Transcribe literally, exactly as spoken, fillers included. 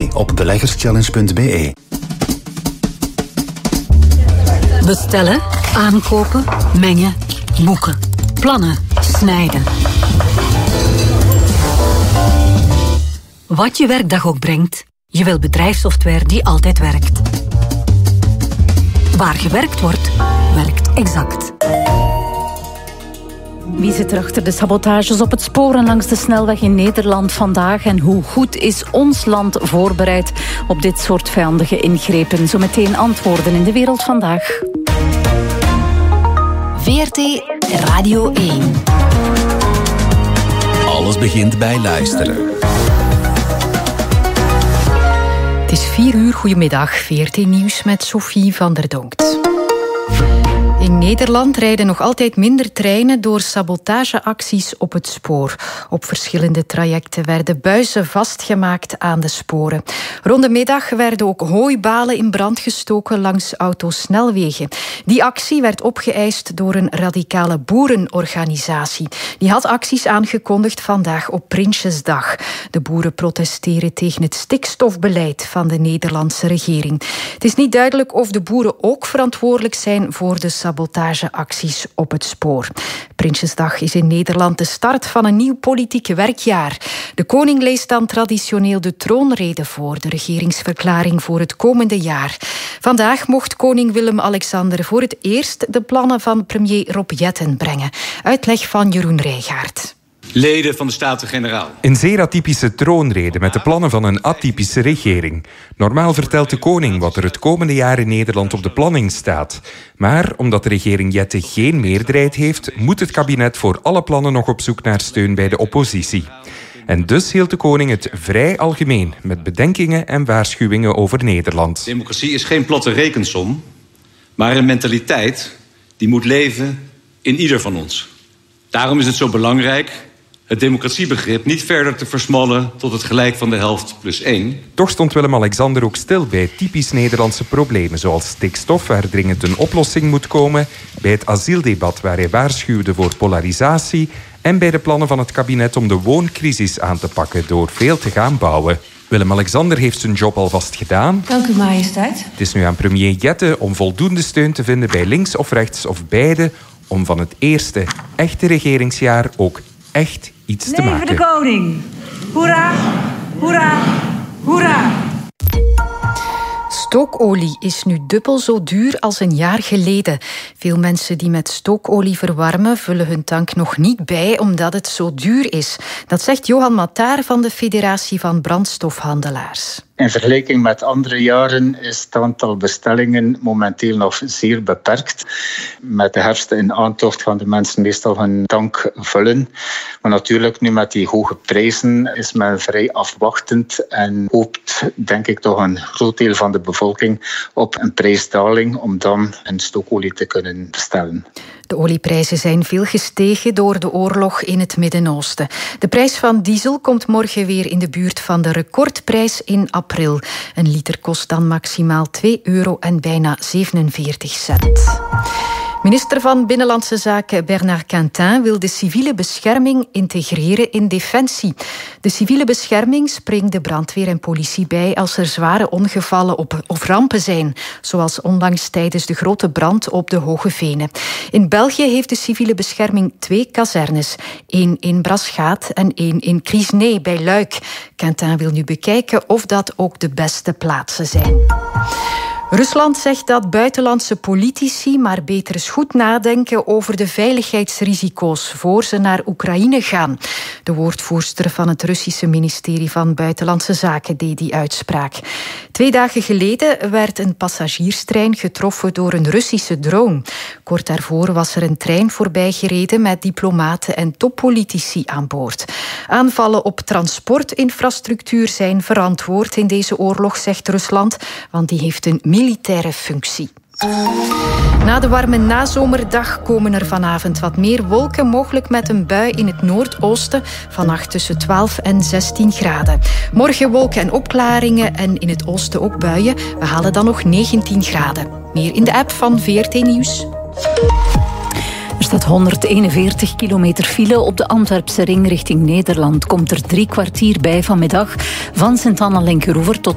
mee op beleggerschallenge punt b e. Bestellen, aankopen, mengen, boeken, plannen, snijden. Wat je werkdag ook brengt, je wil bedrijfssoftware die altijd werkt. Waar gewerkt wordt, werkt Exact. Wie zit er achter de sabotages op het sporen langs de snelweg in Nederland vandaag? En hoe goed is ons land voorbereid op dit soort vijandige ingrepen? Zometeen antwoorden in de wereld vandaag. V R T Radio één. Alles begint bij luisteren. Het is vier uur, goedemiddag. V R T Nieuws met Sophie van der Donkt. In Nederland rijden nog altijd minder treinen door sabotageacties op het spoor. Op verschillende trajecten werden buizen vastgemaakt aan de sporen. Rond de middag werden ook hooibalen in brand gestoken langs autosnelwegen. Die actie werd opgeëist door een radicale boerenorganisatie. Die had acties aangekondigd vandaag op Prinsjesdag. De boeren protesteren tegen het stikstofbeleid van de Nederlandse regering. Het is niet duidelijk of de boeren ook verantwoordelijk zijn voor de sabotageacties. sabotageacties op het spoor. Prinsjesdag is in Nederland de start van een nieuw politiek werkjaar. De koning leest dan traditioneel de troonrede voor, de regeringsverklaring voor het komende jaar. Vandaag mocht koning Willem-Alexander voor het eerst de plannen van premier Rob Jetten brengen. Uitleg van Jeroen Rijgaard. Leden van de Staten-Generaal. Een zeer atypische troonrede met de plannen van een atypische regering. Normaal vertelt de koning wat er het komende jaar in Nederland op de planning staat. Maar omdat de regering Jetten geen meerderheid heeft, moet het kabinet voor alle plannen nog op zoek naar steun bij de oppositie. En dus hield de koning het vrij algemeen, met bedenkingen en waarschuwingen over Nederland. Democratie is geen platte rekensom, maar een mentaliteit die moet leven in ieder van ons. Daarom is het zo belangrijk het democratiebegrip niet verder te versmallen tot het gelijk van de helft plus één. Toch stond Willem-Alexander ook stil bij typisch Nederlandse problemen, zoals stikstof, waar dringend een oplossing moet komen, bij het asieldebat, waar hij waarschuwde voor polarisatie, en bij de plannen van het kabinet om de wooncrisis aan te pakken door veel te gaan bouwen. Willem-Alexander heeft zijn job alvast gedaan. Dank u, majesteit. Het is nu aan premier Jetten om voldoende steun te vinden bij links of rechts of beide, om van het eerste echte regeringsjaar ook echt iets te maken. Leven de koning! Hoera, hoera, hoera! Stookolie is nu dubbel zo duur als een jaar geleden. Veel mensen die met stookolie verwarmen vullen hun tank nog niet bij omdat het zo duur is. Dat zegt Johan Mataar van de Federatie van Brandstofhandelaars. In vergelijking met andere jaren is het aantal bestellingen momenteel nog zeer beperkt. Met de herfst in aantocht gaan de mensen meestal hun tank vullen. Maar natuurlijk, nu met die hoge prijzen is men vrij afwachtend en hoopt, denk ik, toch een groot deel van de bevolking op een prijsdaling om dan een stookolie te kunnen bestellen. De olieprijzen zijn veel gestegen door de oorlog in het Midden-Oosten. De prijs van diesel komt morgen weer in de buurt van de recordprijs in april. Een liter kost dan maximaal twee euro en bijna zevenenveertig cent. Minister van Binnenlandse Zaken Bernard Quintin wil de civiele bescherming integreren in defensie. De civiele bescherming springt de brandweer en politie bij als er zware ongevallen op, of rampen zijn, zoals onlangs tijdens de grote brand op de Hoge Venen. In België heeft de civiele bescherming twee kazernes, één in Braschaat en één in Criesnee bij Luik. Quintin wil nu bekijken of dat ook de beste plaatsen zijn. Rusland zegt dat buitenlandse politici maar beter eens goed nadenken over de veiligheidsrisico's voor ze naar Oekraïne gaan. De woordvoerster van het Russische ministerie van Buitenlandse Zaken deed die uitspraak. Twee dagen geleden werd een passagierstrein getroffen door een Russische drone. Kort daarvoor was er een trein voorbijgereden met diplomaten en toppolitici aan boord. Aanvallen op transportinfrastructuur zijn verantwoord in deze oorlog, zegt Rusland, want die heeft een militaire functie. Na de warme nazomerdag komen er vanavond wat meer wolken, mogelijk met een bui in het noordoosten. Vannacht tussen twaalf en zestien graden. Morgen wolken en opklaringen en in het oosten ook buien. We halen dan nog negentien graden. Meer in de app van V R T Nieuws. Er staat honderdeenenveertig kilometer file op de Antwerpse ring richting Nederland. Komt er drie kwartier bij vanmiddag van Sint-Anna-Linkeroever tot